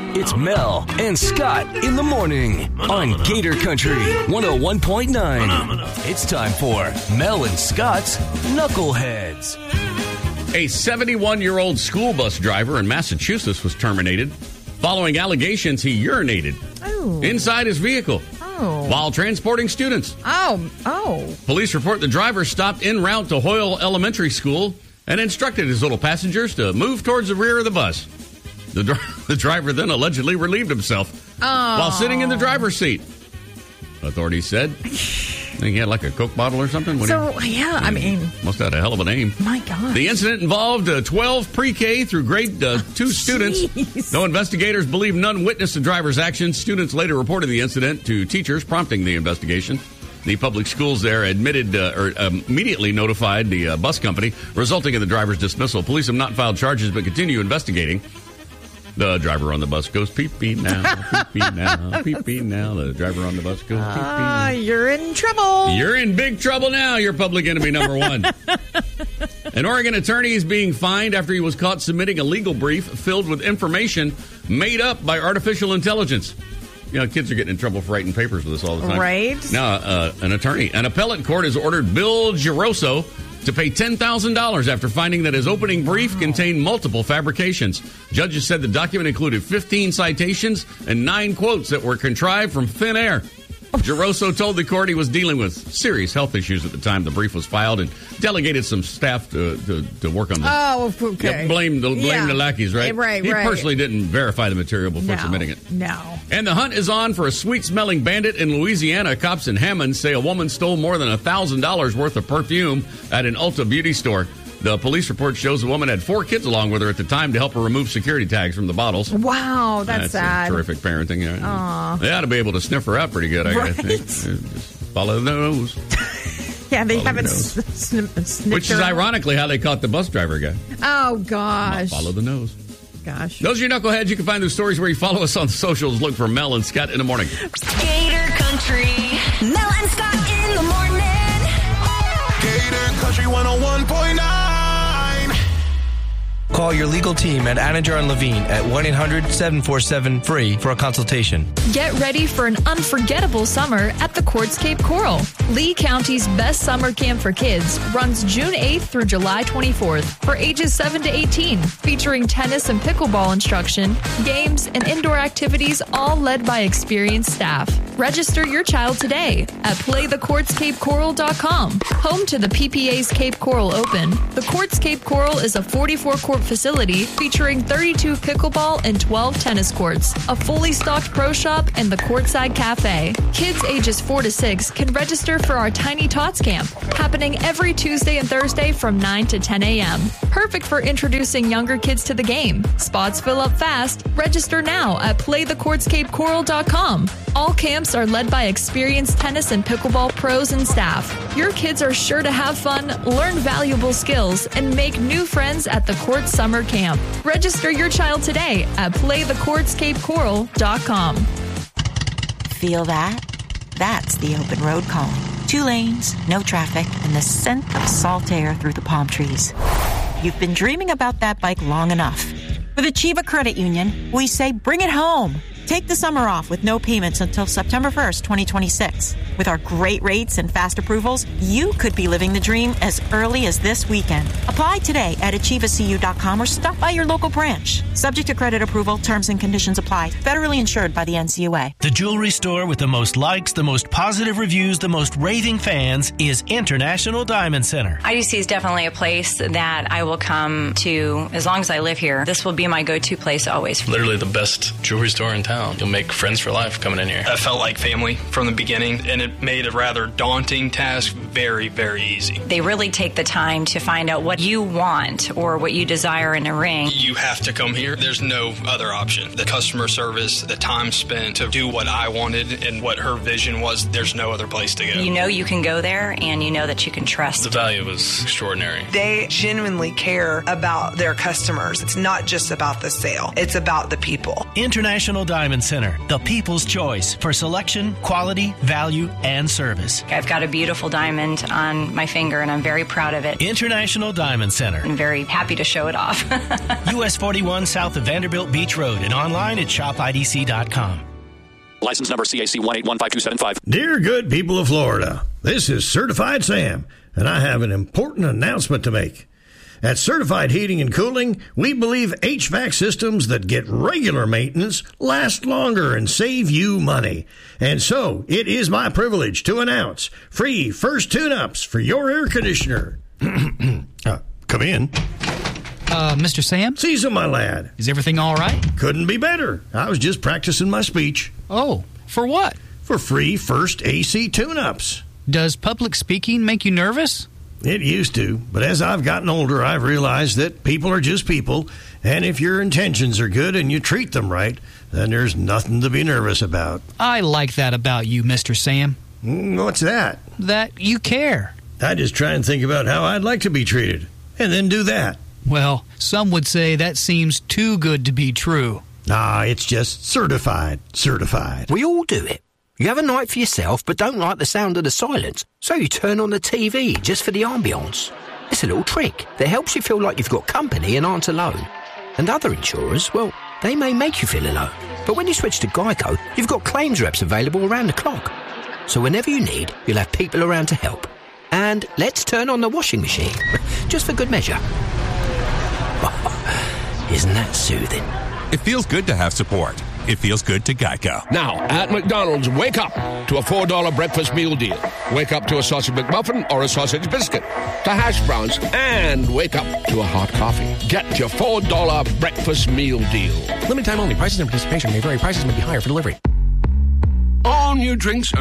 It's Mel and Scott in the morning on Gator Country 101.9. It's time for Mel and Scott's Knuckleheads. A 71-year-old school bus driver in Massachusetts was terminated following allegations he urinated inside his vehicle while transporting students. Police report the driver stopped en route to Hoyle Elementary School and instructed his little passengers to move towards the rear of the bus. The driver then allegedly relieved himself while sitting in the driver's seat. Authorities said I think he had like a Coke bottle or something. Must have had a hell of a name. My God. The incident involved 12 pre-K through grade 2 students. Jeez. Though investigators believe none witnessed the driver's actions, students later reported the incident to teachers, prompting the investigation. The public schools there immediately notified the bus company, resulting in the driver's dismissal. Police have not filed charges, but continue investigating. The driver on the bus goes pee-pee now, pee-pee now, pee-pee now. The driver on the bus goes pee-pee now. You're in trouble. You're in big trouble now. You're public enemy number one. An Oregon attorney is being fined after he was caught submitting a legal brief filled with information made up by artificial intelligence. You know, kids are getting in trouble for writing papers with this all the time. Right. Now, an appellate court has ordered Bill Giroso to pay $10,000 after finding that his opening brief contained multiple fabrications. Judges said the document included 15 citations and 9 quotes that were contrived from thin air. Giroso told the court he was dealing with serious health issues at the time the brief was filed and delegated some staff to work on this. Oh, okay. Yeah, blame the lackeys, right? Right. He personally didn't verify the material before submitting it. No. And the hunt is on for a sweet-smelling bandit in Louisiana. Cops in Hammond say a woman stole more than $1,000 worth of perfume at an Ulta beauty store. The police report shows the woman had 4 kids along with her at the time to help her remove security tags from the bottles. Wow, that's sad. Terrific parenting. They ought to be able to sniff her out pretty good, I think. Just follow the nose. Yeah, they haven't sniffed Which is ironically how they caught the bus driver guy. Oh, gosh. Follow the nose. Gosh. Those are your knuckleheads. You can find those stories where you follow us on the socials. Look for Mel and Scott in the morning. Gator Country. Mel and Scott in the morning. Gator Country 101.9. Call your legal team at Anninger and Levine at 1-800-747-FREE for a consultation. Get ready for an unforgettable summer at the Quartz Cape Coral. Lee County's best summer camp for kids runs June 8th through July 24th for ages 7 to 18, featuring tennis and pickleball instruction, games, and indoor activities, all led by experienced staff. Register your child today at playthequartzcapecoral.com. Home to the PPA's Cape Coral Open, the Quartz Cape Coral is a 44-court facility featuring 32 pickleball and 12 tennis courts, a fully stocked pro shop, and the Courtside Cafe. Kids ages 4 to 6 can register for our Tiny Tots Camp, happening every Tuesday and Thursday from 9 to 10 a.m. Perfect for introducing younger kids to the game. Spots fill up fast. Register now at playthequartzcapecoral.com. All camps are led by experienced tennis and pickleball pros and staff. Your kids are sure to have fun, learn valuable skills, and make new friends at the Quartz Summer Camp. Register your child today at playthequartzcapecoral.com. Feel that? That's the open road calling. 2 lanes, no traffic, and the scent of salt air through the palm trees. You've been dreaming about that bike long enough. With Achieva Credit Union, we say bring it home. Take the summer off with no payments until September 1st, 2026. With our great rates and fast approvals, you could be living the dream as early as this weekend. Apply today at achievacu.com or stop by your local branch. Subject to credit approval, terms and conditions apply. Federally insured by the NCUA. The jewelry store with the most likes, the most positive reviews, the most raving fans is International Diamond Center. IDC is definitely a place that I will come to as long as I live here. This will be my go-to place always. Literally the best jewelry store in town. You'll make friends for life coming in here. I felt like family from the beginning, and it made a rather daunting task very, very easy. They really take the time to find out what you want or what you desire in a ring. You have to come here. There's no other option. The customer service, the time spent to do what I wanted and what her vision was, there's no other place to go. You know you can go there, and you know that you can trust. The value was extraordinary. They genuinely care about their customers. It's not just about the sale. It's about the people. International Diamond Diamond Center, the people's choice for selection, quality, value, and service. I've got a beautiful diamond on my finger, and I'm very proud of it. International Diamond Center. I'm very happy to show it off. US 41 south of Vanderbilt Beach Road and online at shopidc.com. License number CAC 1815275. Dear good people of Florida, this is Certified Sam, and I have an important announcement to make. At Certified Heating and Cooling, we believe HVAC systems that get regular maintenance last longer and save you money. And so, it is my privilege to announce free first tune-ups for your air conditioner. Come in. Mr. Sam? Cecil, my lad. Is everything all right? Couldn't be better. I was just practicing my speech. Oh, for what? For free first AC tune-ups. Does public speaking make you nervous? It used to, but as I've gotten older, I've realized that people are just people, and if your intentions are good and you treat them right, then there's nothing to be nervous about. I like that about you, Mr. Sam. What's that? That you care. I just try and think about how I'd like to be treated, and then do that. Well, some would say that seems too good to be true. Nah, it's just certified. We all do it. You have a night for yourself, but don't like the sound of the silence, so you turn on the TV just for the ambience. It's a little trick that helps you feel like you've got company and aren't alone. And other insurers, well, they may make you feel alone. But when you switch to Geico, you've got claims reps available around the clock. So whenever you need, you'll have people around to help. And let's turn on the washing machine, just for good measure. Isn't that soothing? It feels good to have support. It feels good to Geico. Now, at McDonald's, wake up to a $4 breakfast meal deal. Wake up to a sausage McMuffin or a sausage biscuit, to hash browns, and wake up to a hot coffee. Get your $4 breakfast meal deal. Limited time only. Prices and participation may vary. Prices may be higher for delivery. All new drinks are